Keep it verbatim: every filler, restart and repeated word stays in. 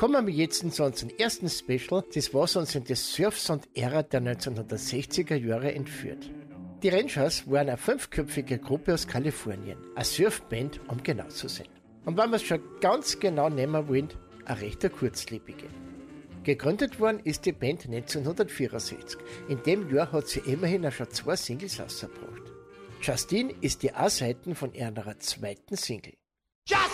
Kommen wir jetzt zu unserem ersten Special, das was uns in die Surf-Sound-Ära der neunzehnhundertsechziger Jahre entführt. Die Rangers waren eine fünfköpfige Gruppe aus Kalifornien, eine Surfband, um genau zu sein. Und wenn wir es schon ganz genau nehmen wollen, eine recht kurzlebige. Gegründet worden ist die Band neunzehnhundertvierundsechzig. In dem Jahr hat sie immerhin auch schon zwei Singles rausgebracht. Justine ist die A-Seite von ihrer zweiten Single. Just